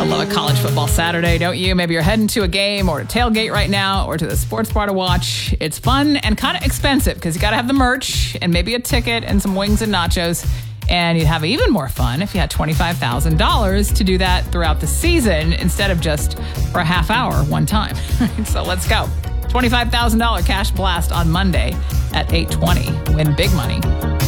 love a college football Saturday, don't you? Maybe you're heading to a game or a tailgate right now or to the sports bar to watch. It's fun and kind of expensive because you got to have the merch and maybe a ticket and some wings and nachos. And you'd have even more fun if you had $25,000 to do that throughout the season instead of just for a half hour one time. So let's go. $25,000 cash blast on Monday at 8:20. Win big money.